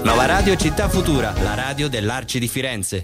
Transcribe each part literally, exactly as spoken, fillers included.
Nova Radio Città Futura, la radio dell'Arci di Firenze.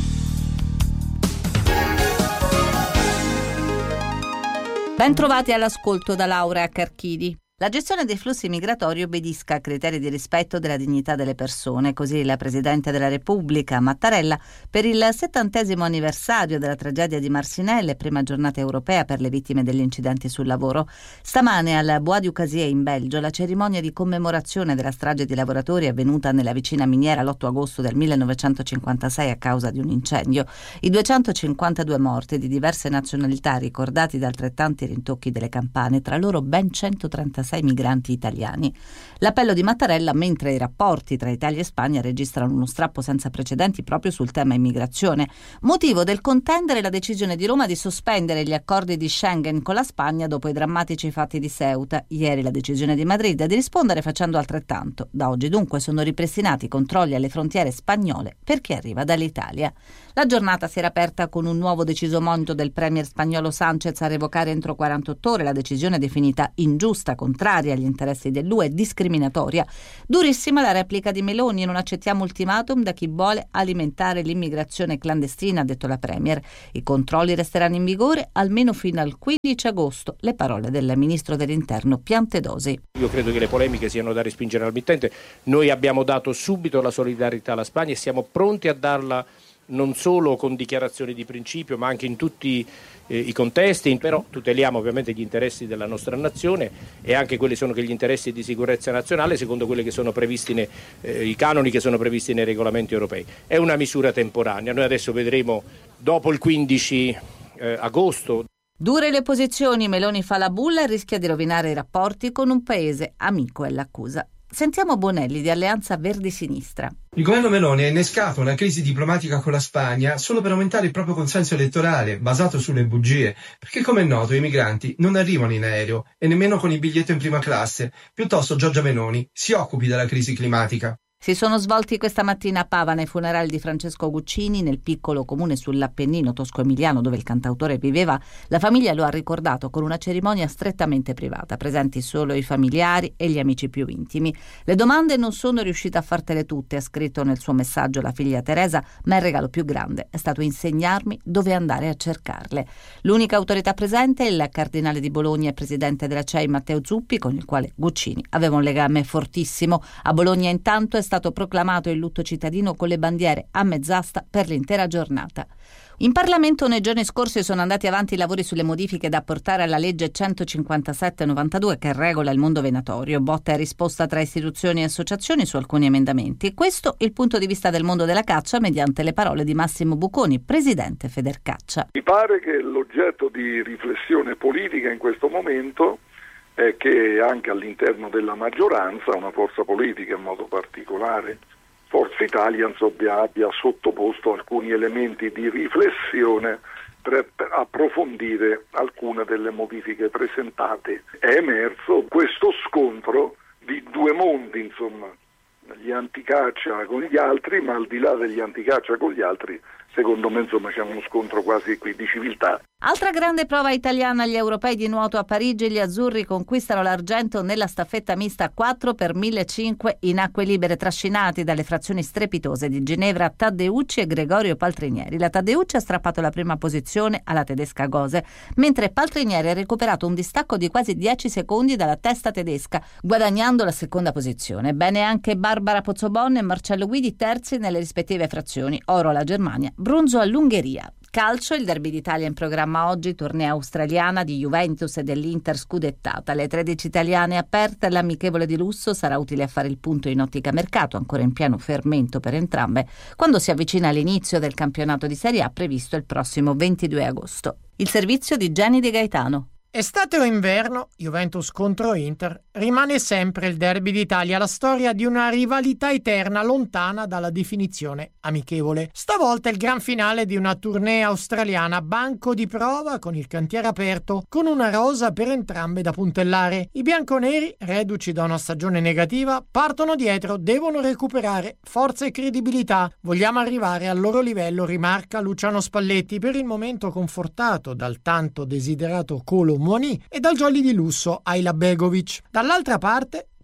Ben trovati all'ascolto da Laura Carchidi. La gestione dei flussi migratori obbedisca a criteri di rispetto della dignità delle persone, così la Presidente della Repubblica, Mattarella, per il settantesimo anniversario della tragedia di Marcinelle, prima giornata europea per le vittime degli incidenti sul lavoro. Stamane al Bois du Casier in Belgio la cerimonia di commemorazione della strage di lavoratori avvenuta nella vicina miniera l'otto agosto del millenovecentocinquantasei a causa di un incendio. I duecentocinquantadue morti di diverse nazionalità ricordati da altrettanti rintocchi delle campane, tra loro ben centotrentasei migranti italiani. L'appello di Mattarella, mentre i rapporti tra Italia e Spagna registrano uno strappo senza precedenti proprio sul tema immigrazione, motivo del contendere la decisione di Roma di sospendere gli accordi di Schengen con la Spagna dopo i drammatici fatti di Ceuta. Ieri la decisione di Madrid di rispondere facendo altrettanto. Da oggi dunque sono ripristinati i controlli alle frontiere spagnole per chi arriva dall'Italia. La giornata si era aperta con un nuovo deciso monito del premier spagnolo Sánchez a revocare entro quarantotto ore la decisione definita ingiusta, contraria agli interessi dell'U E, discriminatoria. Durissima la replica di Meloni: non accettiamo ultimatum da chi vuole alimentare l'immigrazione clandestina, ha detto la premier. I controlli resteranno in vigore almeno fino al quindici agosto. Le parole del ministro dell'Interno Piantedosi. Io credo che le polemiche siano da respingere al mittente. Noi abbiamo dato subito la solidarietà alla Spagna e siamo pronti a darla non solo con dichiarazioni di principio ma anche in tutti eh, i contesti, però tuteliamo ovviamente gli interessi della nostra nazione e anche quelli sono che gli interessi di sicurezza nazionale secondo quelli che sono previsti nei, eh, i canoni che sono previsti nei regolamenti europei. È una misura temporanea, noi adesso vedremo dopo il quindici eh, agosto. Dure le posizioni, Meloni fa la bulla e rischia di rovinare i rapporti con un paese amico, è l'accusa. Sentiamo Bonelli di Alleanza Verdi-Sinistra. Il governo Meloni ha innescato una crisi diplomatica con la Spagna solo per aumentare il proprio consenso elettorale, basato sulle bugie, perché come è noto i migranti non arrivano in aereo e nemmeno con il biglietto in prima classe. Piuttosto Giorgia Meloni si occupi della crisi climatica. Si sono svolti questa mattina a Pavana i funerali di Francesco Guccini nel piccolo comune sull'Appennino tosco-emiliano dove il cantautore viveva. La famiglia lo ha ricordato con una cerimonia strettamente privata, presenti solo i familiari e gli amici più intimi. Le domande non sono riuscita a fartele tutte, ha scritto nel suo messaggio la figlia Teresa, ma il regalo più grande è stato insegnarmi dove andare a cercarle. L'unica autorità presente è il cardinale di Bologna e presidente della C E I Matteo Zuppi, con il quale Guccini aveva un legame fortissimo. A Bologna intanto è stato proclamato il lutto cittadino con le bandiere a mezz'asta per l'intera giornata. In Parlamento nei giorni scorsi sono andati avanti i lavori sulle modifiche da apportare alla legge centocinquantasette novantadue che regola il mondo venatorio. Botta e risposta tra istituzioni e associazioni su alcuni emendamenti. Questo il punto di vista del mondo della caccia mediante le parole di Massimo Buconi, presidente Federcaccia. Mi pare che l'oggetto di riflessione politica in questo momento è che anche all'interno della maggioranza una forza politica, in modo particolare Forza Italia, insomma, abbia sottoposto alcuni elementi di riflessione per approfondire alcune delle modifiche presentate. È emerso questo scontro di due mondi, insomma, gli anticaccia con gli altri, ma al di là degli anticaccia con gli altri, secondo me insomma c'è uno scontro quasi qui di civiltà. Altra grande prova italiana agli europei di nuoto a Parigi, gli azzurri conquistano l'argento nella staffetta mista quattro per millecinquecento in acque libere trascinati dalle frazioni strepitose di Ginevra, Taddeucci e Gregorio Paltrinieri. La Taddeucci ha strappato la prima posizione alla tedesca Gose, mentre Paltrinieri ha recuperato un distacco di quasi dieci secondi dalla testa tedesca, guadagnando la seconda posizione. Bene anche Barbara Pozzobon e Marcello Guidi terzi nelle rispettive frazioni, oro alla Germania, bronzo all'Ungheria. Calcio, il derby d'Italia in programma oggi, tournée australiana di Juventus e dell'Inter scudettata. Le tredici italiane aperte, l'amichevole di lusso sarà utile a fare il punto in ottica mercato, ancora in pieno fermento per entrambe, quando si avvicina all'inizio del campionato di Serie A previsto il prossimo ventidue agosto. Il servizio di Gianni De Gaetano. Estate o inverno, Juventus contro Inter, rimane sempre il derby d'Italia, la storia di una rivalità eterna lontana dalla definizione amichevole. Stavolta il gran finale di una tournée australiana, banco di prova con il cantiere aperto, con una rosa per entrambe da puntellare. I bianconeri, reduci da una stagione negativa, partono dietro, devono recuperare forza e credibilità. Vogliamo arrivare al loro livello, rimarca Luciano Spalletti, per il momento confortato dal tanto desiderato Colo Muani e dal jolly di lusso Ayla Begovic. Dall'altra parte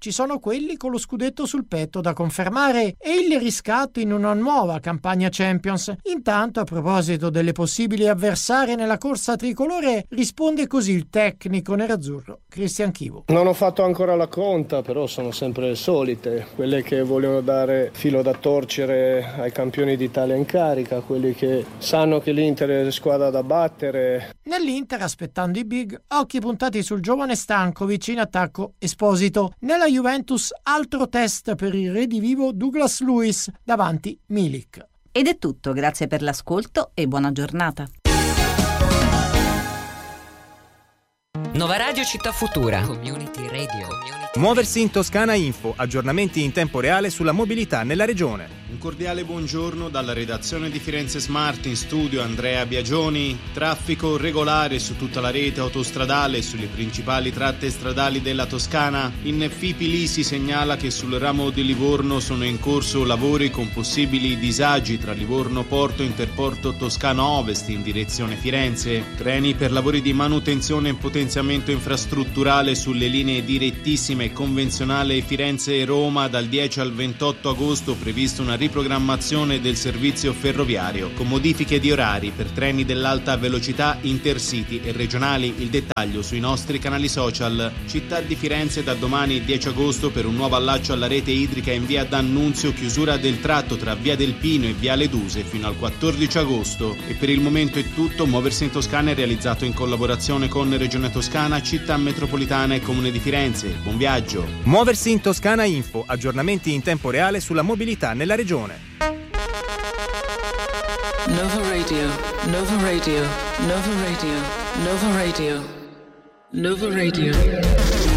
ci sono quelli con lo scudetto sul petto da confermare e il riscatto in una nuova campagna Champions. Intanto, a proposito delle possibili avversarie nella corsa tricolore, risponde così il tecnico nerazzurro Cristian Chivo. Non ho fatto ancora la conta, però sono sempre le solite, quelle che vogliono dare filo da torcere ai campioni d'Italia in carica, quelli che sanno che l'Inter è squadra da battere. Nell'Inter, aspettando i big, occhi puntati sul giovane Stankovic, in attacco Esposito. Nella Juventus, altro test per il redivivo Douglas Luiz, davanti Milik. Ed è tutto, grazie per l'ascolto e buona giornata. Nova Radio Città Futura. Community Radio. Muoversi in Toscana Info, aggiornamenti in tempo reale sulla mobilità nella regione. Un cordiale buongiorno dalla redazione di Firenze Smart, in studio Andrea Biagioni. Traffico regolare su tutta la rete autostradale e sulle principali tratte stradali della Toscana. In Fipili si segnala che sul ramo di Livorno sono in corso lavori con possibili disagi tra Livorno Porto e Interporto Toscano Ovest in direzione Firenze. Treni per lavori di manutenzione e potenziamento infrastrutturale sulle linee direttissime e convenzionale Firenze e Roma. Dal dieci al ventotto agosto prevista una riprogrammazione del servizio ferroviario con modifiche di orari per treni dell'alta velocità intercity e regionali. Il dettaglio sui nostri canali social. Città di Firenze da domani dieci agosto per un nuovo allaccio alla rete idrica in via D'Annunzio, chiusura del tratto tra via del Pino e viale Duse fino al quattordici agosto. E per il momento è tutto. Muoversi in Toscana è realizzato in collaborazione con Regione Toscana, Città Metropolitana e Comune di Firenze. Buon viaggio. Muoversi in Toscana Info, aggiornamenti in tempo reale sulla mobilità nella regione. Nova Radio, Nova Radio, Nova Radio, Nova Radio, Nova Radio.